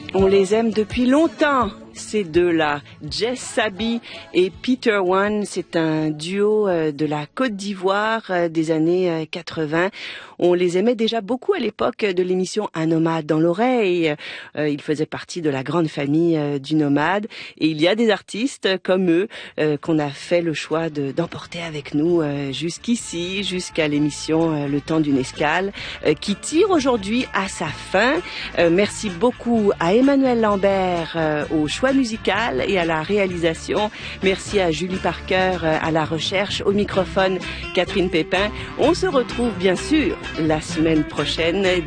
On les aime depuis longtemps, ces deux-là, Jess Sabi et Peter One. C'est un duo de la Côte d'Ivoire des années 80. On les aimait déjà beaucoup à l'époque de l'émission Un nomade dans l'oreille. Ils faisaient partie de la grande famille du nomade. Et il y a des artistes comme eux qu'on a fait le choix d'emporter avec nous jusqu'ici, jusqu'à l'émission Le temps d'une escale, qui tire aujourd'hui à sa fin. Merci beaucoup à Emmanuel Lambert au choix musical et à la réalisation. Merci à Julie Parker à la recherche, au microphone Catherine Pépin. On se retrouve bien sûr la semaine prochaine.